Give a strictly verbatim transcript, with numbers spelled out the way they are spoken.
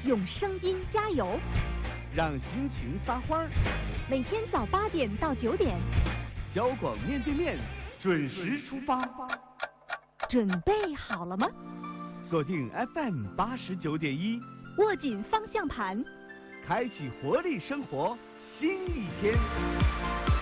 用声音加油， 让心情撒欢儿。 每天早八点到九点， 小广面对面准时出发。 准备好了吗？ 锁定 F M 八十九点一， 握紧方向盘， 开启活力生活新一天。